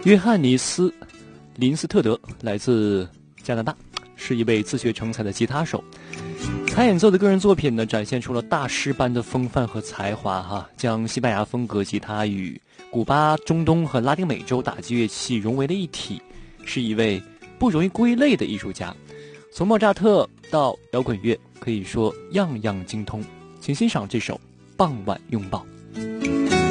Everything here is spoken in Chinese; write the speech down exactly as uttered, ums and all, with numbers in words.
约翰尼斯·林斯特德来自加拿大，是一位自学成才的吉他手。他演奏的个人作品呢，展现出了大师般的风范和才华哈，将西班牙风格吉他与古巴、中东和拉丁美洲打击乐器融为了一体，是一位不容易归类的艺术家。从莫扎特到摇滚乐，可以说样样精通。请欣赏这首《傍晚拥抱》。